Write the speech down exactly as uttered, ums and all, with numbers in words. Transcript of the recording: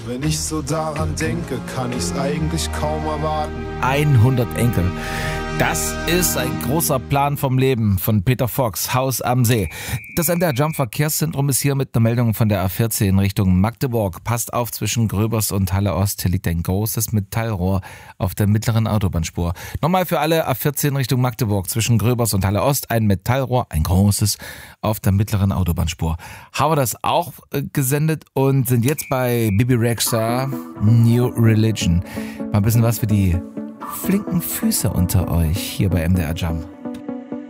Wenn ich so daran denke, kann ich's eigentlich kaum erwarten. hundert Enkel. Das ist ein großer Plan vom Leben von Peter Fox, Haus am See. Das M D R Jump Verkehrszentrum ist hier mit einer Meldung von der A vierzehn Richtung Magdeburg. Passt auf, zwischen Gröbers und Halle Ost liegt ein großes Metallrohr auf der mittleren Autobahnspur. Nochmal für alle: A vierzehn Richtung Magdeburg, zwischen Gröbers und Halle Ost ein Metallrohr, ein großes, auf der mittleren Autobahnspur. Haben wir das auch äh, gesendet und sind jetzt bei Bibi Rexha, New Religion. Mal ein bisschen was für die flinken Füße unter euch hier bei M D R Jump.